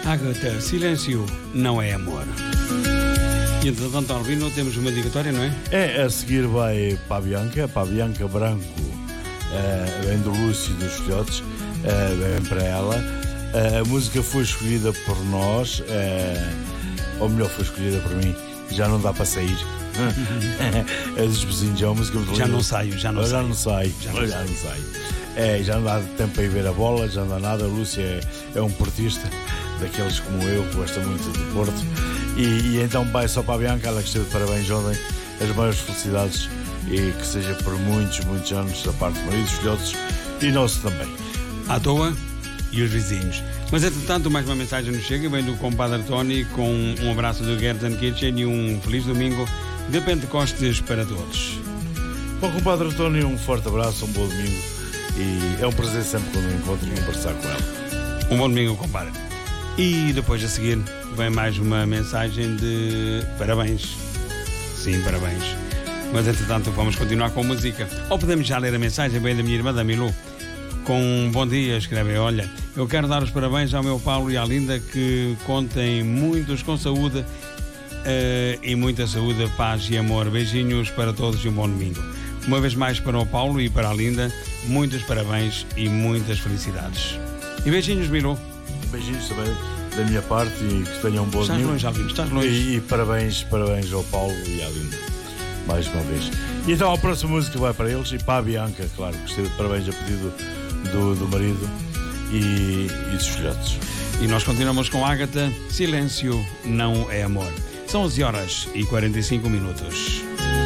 Ágata, silêncio não é amor. E entretanto, Albino, temos uma dedicatória, não é? É, a seguir vai para a Bianca Branco, vem do Lúcio dos Filhotes, vem para ela. A música foi escolhida por nós, ou melhor, foi escolhida por mim, já não dá para sair. É dos vizinhos, é uma música muito linda. Já não sai. Já não dá tempo para ir ver a bola, já não dá nada. A Lúcia é um portista, daqueles como eu, que gosta muito do Porto. E então vai só para a Bianca, ela que esteve de parabéns ontem, as maiores felicidades e que seja por muitos, muitos anos da parte do marido, dos filhotes e nosso também. À toa e os vizinhos. Mas entretanto, mais uma mensagem nos chega, vem do compadre Tony com um abraço do Gertan Kitchen e um feliz domingo de Pentecostes para todos. Bom, compadre Tony, um forte abraço, um bom domingo e é um prazer sempre quando me encontro e conversar com ela. Um bom domingo, compadre. E depois a seguir vem mais uma mensagem de parabéns. Sim, parabéns. Mas entretanto vamos continuar com música. Ou podemos já ler a mensagem bem da minha irmã, da Milu. Com um bom dia, escreve: olha, eu quero dar os parabéns ao meu Paulo e à Linda, que contem muitos com saúde e muita saúde, paz e amor. Beijinhos para todos e um bom domingo. Uma vez mais para o Paulo e para a Linda, muitos parabéns e muitas felicidades. E beijinhos, Milu. Beijinhos também da minha parte e que tenham um bom domingo. Estás longe, Albino, estás longe. E parabéns ao Paulo e à Linda, mais uma vez. E então a próxima música vai para eles e para a Bianca, claro, gostei de parabéns a pedido do marido e dos filhotes. E nós continuamos com Ágata, silêncio não é amor. São 11h45.